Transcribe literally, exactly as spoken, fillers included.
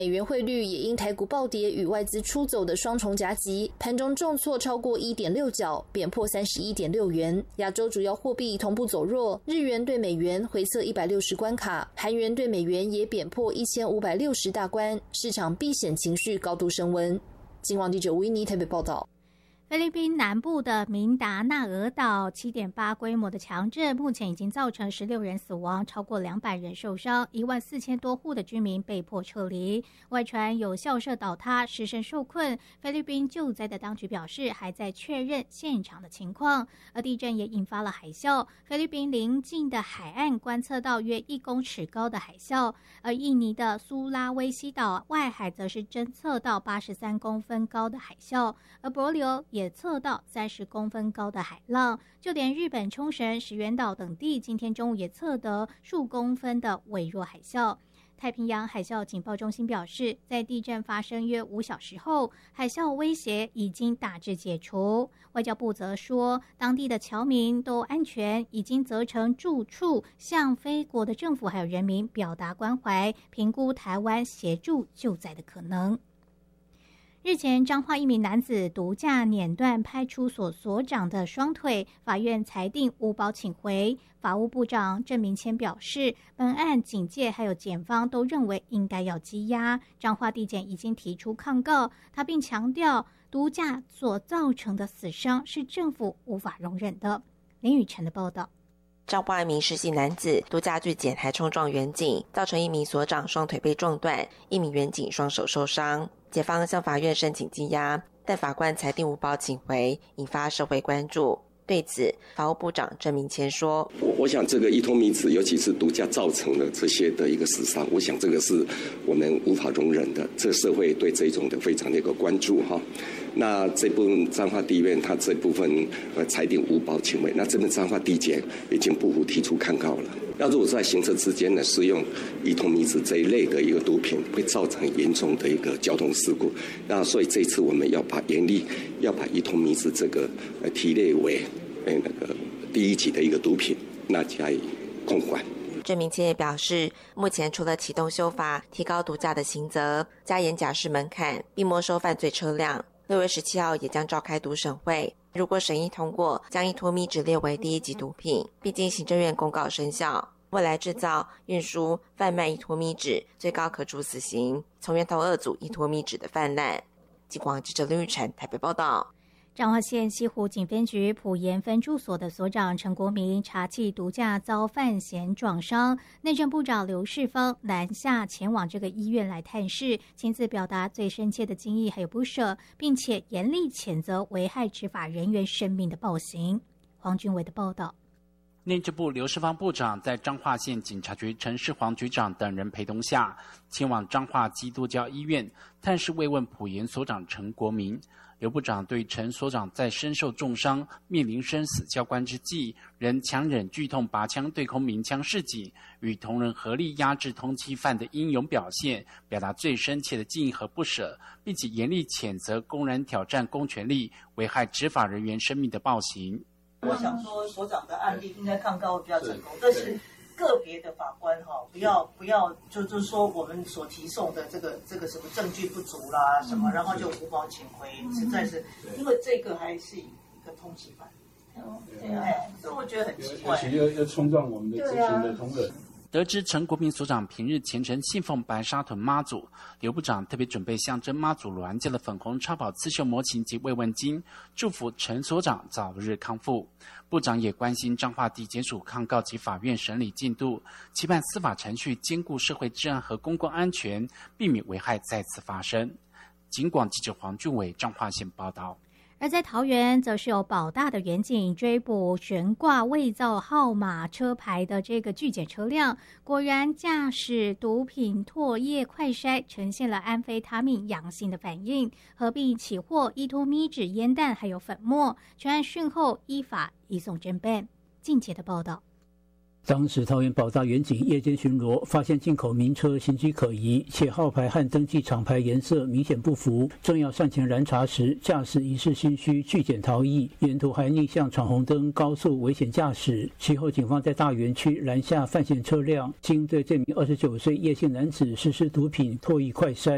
美元汇率也因台股暴跌与外资出走的双重夹击，盘中重挫超过 一点六角，贬破 三十一点六元。亚洲主要货币同步走弱，日元对美元回测一百六十关卡，韩元对美元也贬破一千五百六十大关，市场避险情绪高度升温。金广记者维尼台北报道。 菲律宾南部的明达纳俄岛 七点八 规模的强震，目前已经造成十六人死亡，超过两百人受伤，一万四千多户的居民被迫撤离。外传有校舍倒塌，师生受困。菲律宾救灾的当局表示，还在确认现场的情况。而地震也引发了海啸，菲律宾邻近的海岸观测到约一公尺高的海啸，而印尼的苏拉威西岛外海则是侦测到八十三公分高的海啸，而帛琉也也测到三十公分高的海浪，就连日本冲绳、石垣岛等地今天中午也测得数公分的微弱海啸。太平洋海啸警报中心表示，在地震发生约五小时后，海啸威胁已经大致解除。外交部则说，当地的侨民都安全，已经责成住处向菲国的政府还有人民表达关怀，评估台湾协助救灾的可能。日前，彰化一名男子毒驾碾断派出所所长的双腿，法院裁定无保请回。法务部长郑明谦表示，本案警界还有检方都认为应该要羁押。彰化地检已经提出抗告，他并强调，毒驾所造成的死伤是政府无法容忍的。林雨晨的报道。 彰化一名实习男子毒驾拒检还冲撞员警，造成一名所长双腿被撞断，一名员警双手受伤。检方向法院申请羁押，但法官裁定无保请回，引发社会关注。对此，法务部长郑明谦说：“ 我我想这个依托迷子，尤其是毒驾造成的这些的一个死伤，我想这个是我们无法容忍的。这社会对这种的非常的一个关注哈。那这部分彰化地院，他这部分呃裁定无保请回，那这边彰化地检已经不服提出抗告了。要如果在行车之间呢，使用依托迷子这一类的一个毒品，会造成严重的一个交通事故。那所以这次我们要把严厉要把依托迷子这个呃提列为。”哎，那个第一级的一个毒品，那加以控管。 郑明谦也表示，目前除了启动修法，提高毒驾的刑责，加严假释门槛，并没收犯罪车辆。六月十七号也将召开毒审会，如果审议通过，将依托咪酯列为第一级毒品，并经行政院公告生效。未来制造、运输、贩卖依托咪酯，最高可处死刑，从源头遏阻依托咪酯的泛滥。金广记者林玉宸台北报道。 彰化县西湖警分局埔盐分驻所的所长陈国民查缉毒驾遭犯嫌撞伤，内政部长刘世芳南下前往这个医院来探视，亲自表达最深切的敬意还有不舍，并且严厉谴责危害执法人员生命的暴行。黄俊伟的报道。 内政部刘世芳部长在彰化县警察局陈世煌局长等人陪同下，前往彰化基督教医院探视慰问埔盐所长陈国民。刘部长对陈所长在身受重伤、面临生死交关之际，仍强忍剧痛拔枪对空鸣枪示警，与同仁合力压制通缉犯的英勇表现，表达最深切的敬意和不舍，并且严厉谴责公然挑战公权力、危害执法人员生命的暴行。 我想说，所长的案例应该抗告会比较成功，但是个别的法官哈，不要不要，就就是说我们所提送的这个这个什么证据不足啦，什么，然后就无保请回，实在是因为这个还是一个通缉犯，对啊，所以我觉得很奇怪， 而且要要冲撞我们的执行的同仁。 得知陈国民所长平日虔诚信奉白沙屯妈祖，刘部长特别准备象征妈祖銮驾的粉红超跑刺绣模型及慰问金，祝福陈所长早日康复。部长也关心彰化地检署抗告及法院审理进度，期盼司法程序兼顾社会治安和公共安全，避免危害再次发生。警广记者黄俊伟彰化县报道。 而在桃园，则是有保大的员警追捕悬挂伪造号码车牌的这个拒检车辆，果然驾驶毒品唾液快筛呈现了安非他命阳性的反应，合并起获依托咪酯烟弹还有粉末，全案讯后依法移送侦办。靳杰的报道。 当时桃园保大员警夜间巡逻，发现进口名车形迹可疑，且号牌和登记厂牌颜色明显不符，正要上前拦查时，驾驶疑似心虚拒检逃逸，沿途还逆向闯红灯，高速危险驾驶。其后警方在大园区拦下犯嫌车辆，经对这名二十九岁叶姓男子实施毒品唾液快筛，